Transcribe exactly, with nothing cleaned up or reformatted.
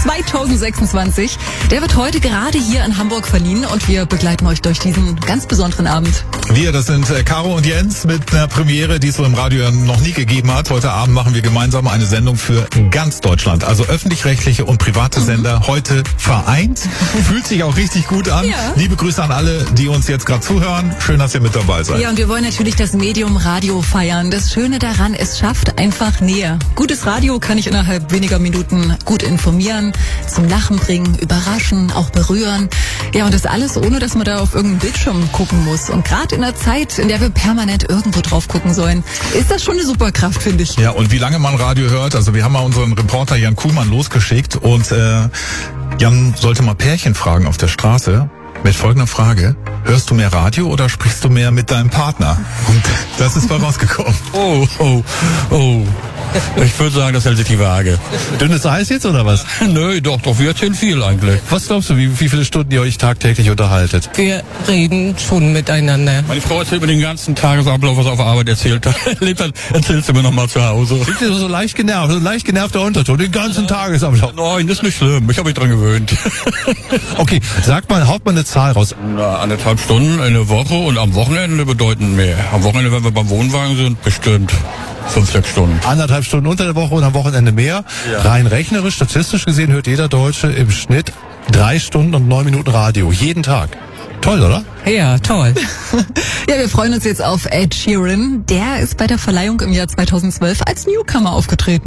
zweitausendsechsundzwanzig. Der wird heute gerade hier in Hamburg verliehen und wir begleiten euch durch diesen ganz besonderen Abend. Wir, das sind Caro und Jens mit einer Premiere, die es so im Radio noch nie gegeben hat. Heute Abend machen wir gemeinsam eine Sendung für ganz Deutschland. Also öffentlich-rechtliche und private Sender mhm. heute vereint. Fühlt sich auch richtig gut an. Ja. Liebe Grüße an alle, die uns jetzt gerade zuhören. Schön, dass ihr mit dabei seid. Ja, und wir wollen natürlich das Medium Radio feiern. Das Schöne daran, es schafft einfach Nähe. Gutes Radio kann ich innerhalb weniger Minuten gut informieren, zum Lachen bringen, überraschen, auch berühren. Ja, und das alles, ohne dass man da auf irgendeinen Bildschirm gucken muss. Und gerade in der Zeit, in der wir permanent irgendwo drauf gucken sollen, ist das schon eine Superkraft, finde ich. Ja, und wie lange man Radio hört, also wir haben mal unseren Reporter Jan Kuhlmann losgeschickt und äh, Jan sollte mal Pärchen fragen auf der Straße mit folgender Frage: Hörst du mehr Radio oder sprichst du mehr mit deinem Partner? Und das ist mal rausgekommen. Oh, oh, oh. Ich würde sagen, das hält sich die Waage. Dünnes Eis jetzt oder was? Nö, doch, doch, wir erzählen viel eigentlich. Was glaubst du, wie, wie viele Stunden ihr euch tagtäglich unterhaltet? Wir reden schon miteinander. Meine Frau erzählt mir den ganzen Tagesablauf, was er auf der Arbeit erzählt hat. Erzählt sie mir nochmal zu Hause. Sind Sie so leicht genervt, so leicht genervter Unterton, den ganzen ja. Tagesablauf? Nein, das ist nicht schlimm, ich habe mich dran gewöhnt. Okay, sagt mal, haut mal eine Zahl raus. Na, anderthalb Stunden in der Woche und am Wochenende bedeutend mehr. Am Wochenende, wenn wir beim Wohnwagen sind, bestimmt fünf, sechs Stunden. Anderthalb Stunden unter der Woche und am Wochenende mehr. Ja. Rein rechnerisch, statistisch gesehen, hört jeder Deutsche im Schnitt drei Stunden und neun Minuten Radio. Jeden Tag. Toll, oder? Ja, toll. Ja, wir freuen uns jetzt auf Ed Sheeran. Der ist bei der Verleihung im Jahr zweitausendzwölf als Newcomer aufgetreten.